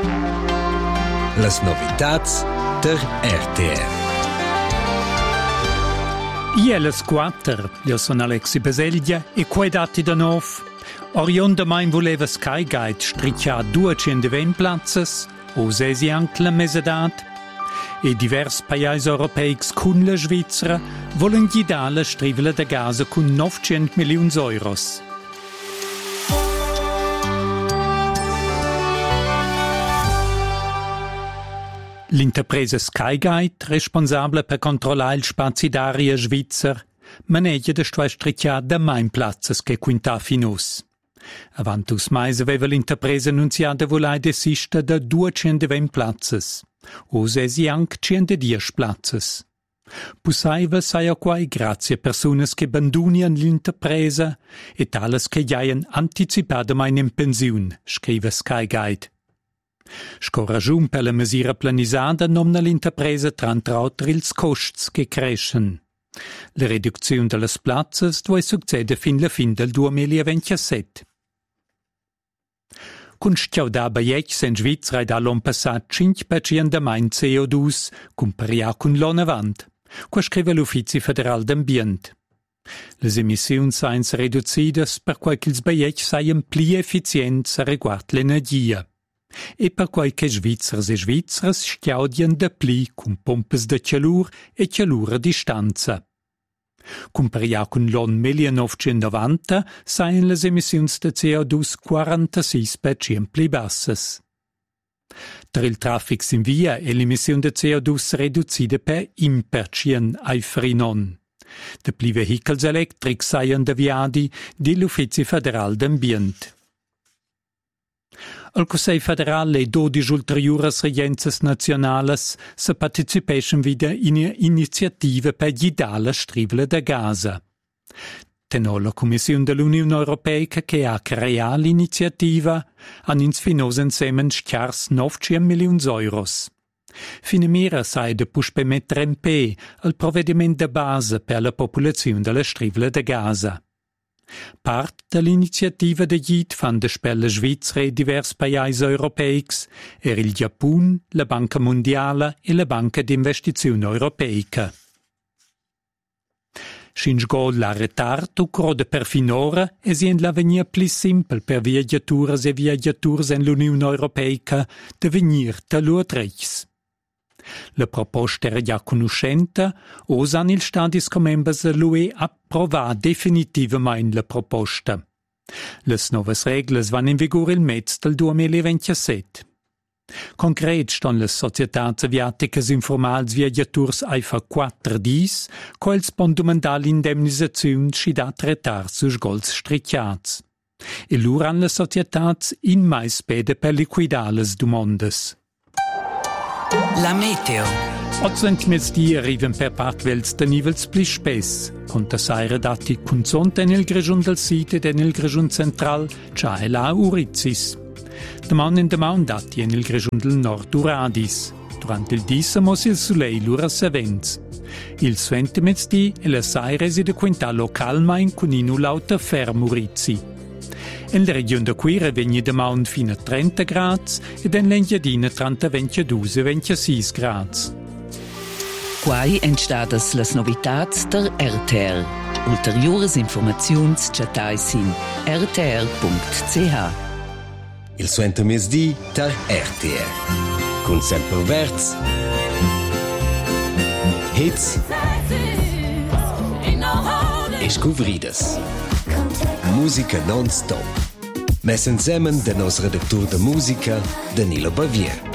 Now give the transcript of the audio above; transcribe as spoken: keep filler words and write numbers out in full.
Las novitats der R T R. I è quattro, io sono Alexi Baseglia e qua è dati da nov. Orion domain voleva Sky Guide stricciare duecentoventi plazzes, o sesi anche la mesedat. E diversi paesi europei con la Svizzera vogliono guidare la strivela da Gaza con novecento milioni di euro. L'interpresa Skyguide, responsabile per controllare il spazio d'aria svizzero, maneggia da stuare stricciare da mai plazzes che quinta finus. Avantus mais aveva l'interpresa annunziata volare desista da duecentoventi plazzes, o sesi anche centodieci plazzes. Pussaiva saia quai grazie a persone che abbandoniano l'interpresa e tales che giaien anticipatamente in pensione, scrive Skyguide. Scorragiun per la misura planisada nomna l'interpresa tra l'altro ils costs che crescen. La riduzione delle plazzas dove succede fin la fin del duemilaventisette. Con schiauda baiec in Svizzera ed all'on passat cinque per cento main C O due comparia con l'on avant, qua scrive l'Ufficio Federal d'Ambient. Les emissioni sain riduzidas per quai che ils baiec saien pli efficients a riguard l'energia. E per quai che svizzers e svizzers schiaudian da pli con pompes de calur e calur a distanza. Comparia con l'on millenovecentonovanta saien les emissioni de C O due quarantasei per cento pli bassas. Tra il traffic in via e l'emissione de C O due riducida per un per cento ai frinon. De pli vehicles electrics saien deviati dell'Ufficio Federal d'Ambient. Al Consiglio federale e dodici ulteriores regenze nazionales se partecipation wieder in iniziative per guidare la strivela da Gaza. Tenò la Commissione dell'Unione Europea che ha creato l'iniziativa han ins finos insieme schiars novecento milioni di euro. Finimira sai de push per mettere in pe il provvedimento de base per la popolazione della strivela da Gaza. Part dell'iniziativa de Gid fan de spelle Svizzera e diversi paesi europei er il Giappun, la Banca Mondiale e la Banca di Investizione Europeica. Scingo la retardo crode per finora e sien l'avenir pli simple per viaggiatures e viaggiatures in l'Unione Europeica de venir da luotreis. La proposta era già conoscente, osan il stadis comembers dell'U E approvà definitivamente la proposta. Le nuove regole vanno in vigore il mezzo del duemilaventisette. Concret ston le società aviaticas informals viaggiaturs ai fa quattro dis, quels pon domandar l'indemnisazione scidat retar sus gols stricciats. E lur han le societats in mais pede per liquidar les domandas. La meteo. Ozzent mezdi arriven per part vels de nivels pli spes, con tasaire dati consonte nel grigion del site e nel grigion central, cia e la Urizis. Deman in deman dati e nel grigion del nord Uradis. Durante il dissamos il soleil lura sevens. Il suente mezdi e la saire si de quinta localmain con inu lauta ferm Urizi. In la regione de Quira vegni de maun fino a trenta gradi ed in l'Engiadina tra ventidue e ventisei gradi. Quai entstadas las novitats der R T R. Ulteriores informaziuns chatais in r t r punct c h. Il suento mesdi der R T R. Con sempre verts. Hits. E scuvridas. Musica non-stop. Mes insieme del nostro redattore de musica, Danilo Bavier.